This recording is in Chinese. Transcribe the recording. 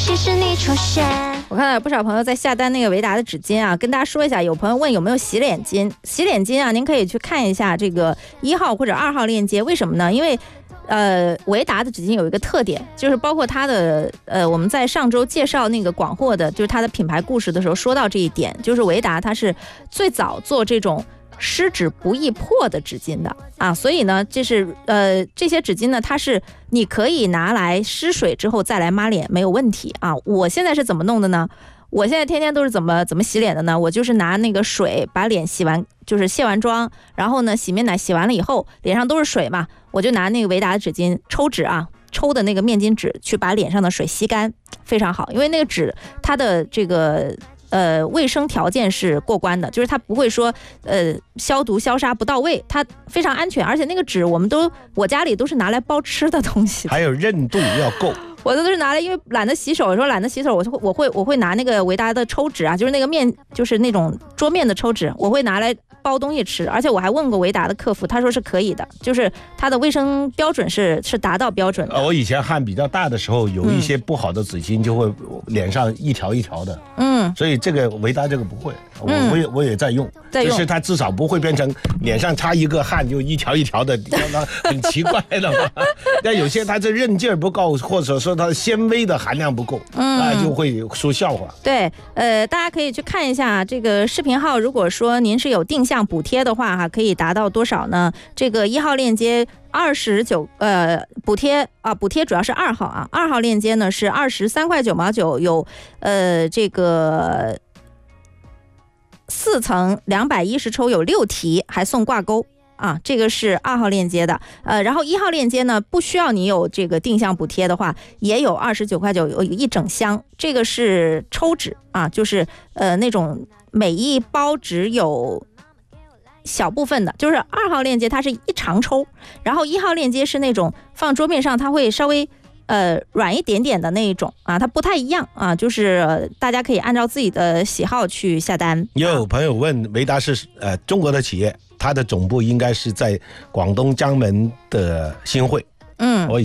息使你出现。 我看到有不少朋友在下单那个维达的纸巾啊，跟大家说一下，有朋友问有没有洗脸巾，洗脸巾啊，您可以去看一下这个1号或者2号链接，为什么呢？因为维达的纸巾有一个特点，就是包括它的我们在上周介绍那个广货的，就是它的品牌故事的时候说到这一点，就是维达它是最早做这种湿纸不易破的纸巾的啊，所以呢，这是这些纸巾呢，它是你可以拿来湿水之后再来抹脸没有问题啊。我现在是怎么弄的呢？我现在天天都是怎么洗脸的呢？我就是拿那个水把脸洗完，就是卸完妆，然后呢洗面奶洗完了以后，脸上都是水嘛，我就拿那个维达的纸巾抽纸啊，抽的那个面巾纸去把脸上的水吸干，非常好，因为那个纸它的这个卫生条件是过关的，就是它不会说消毒消杀不到位，它非常安全，而且那个纸我家里都是拿来包吃的东西， 还有韧度要够。 我都是拿来，因为懒得洗手，有时候懒得洗手，我会拿那个维达的抽纸啊，就是那个面，就是那种桌面的抽纸，我会拿来包东西吃，而且我还问过维达的客服，他说是可以的，就是它的卫生标准是达到标准的。 我以前汗比较大的时候，有一些不好的纸巾就会脸上一条一条的，所以这个维达这个不会，我也在用，就是它至少不会变成脸上擦一个汗就一条一条的，很奇怪的嘛。但有些它这韧劲儿不够，或者说它纤维的含量不够，就会出笑话。 对，大家可以去看一下这个视频号，如果说您是有定向补贴的话哈，可以达到多少呢？这个1号链接29补贴主要是2号啊，2号链接呢是23块9毛9，有这个4层210抽，有6题，还送挂钩。啊，这个是2号链接的，然后1号链接呢，不需要你有这个定向补贴的话，也有29块9，有一整箱，这个是抽纸啊，就是那种每一包只有小部分的，就是2号链接它是一长抽，然后1号链接是那种放桌面上它会稍微软一点点的那一种啊，它不太一样啊，就是大家可以按照自己的喜好去下单。 有朋友问，维达是中国的企业，它的总部应该是在广东江门的新会。我以前